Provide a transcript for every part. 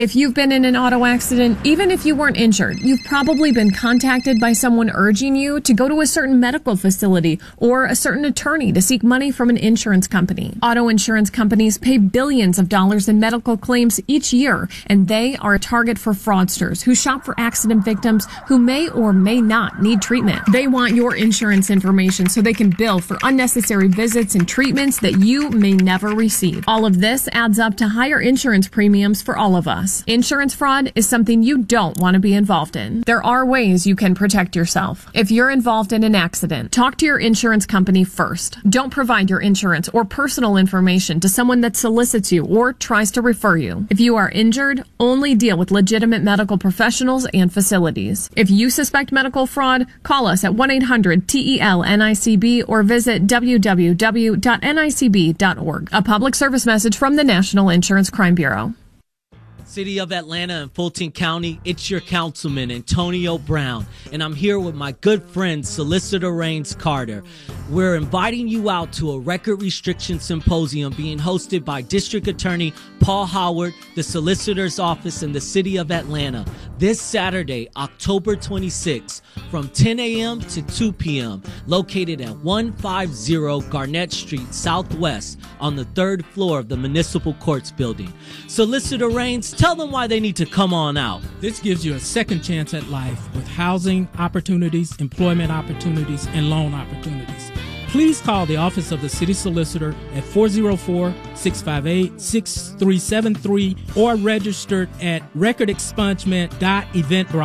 If you've been in an auto accident, even if you weren't injured, you've probably been contacted by someone urging you to go to a certain medical facility or a certain attorney to seek money from an insurance company. Auto insurance companies pay billions of dollars in medical claims each year, and they are a target for fraudsters who shop for accident victims who may or may not need treatment. They want your insurance information so they can bill for unnecessary visits and treatments that you may never receive. All of this adds up to higher insurance premiums for all of us. Insurance fraud is something you don't want to be involved in. There are ways you can protect yourself. If you're involved in an accident, talk to your insurance company first. Don't provide your insurance or personal information to someone that solicits you or tries to refer you. If you are injured, only deal with legitimate medical professionals and facilities. If you suspect medical fraud, call us at 1-800-TEL-NICB or visit www.nicb.org. A public service message from the National Insurance Crime Bureau. City of Atlanta and Fulton County, it's your councilman, Antonio Brown, and I'm here with my good friend, Solicitor Raines Carter. We're inviting you out to a record restriction symposium being hosted by District Attorney Paul Howard, the Solicitor's Office in the City of Atlanta, this Saturday, October 26th, from 10 a.m. to 2 p.m., located at 150 Garnett Street Southwest on the 3rd floor of the Municipal Courts Building. Solicitor Raines, tell them why they need to come on out. This gives you a second chance at life with housing opportunities, employment opportunities, and loan opportunities. Please call the Office of the City Solicitor at 404-658-6373 or registered at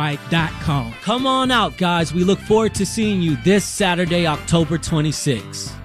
recordexpungement.eventbrite.com. Come on out, guys. We look forward to seeing you this Saturday, October 26th.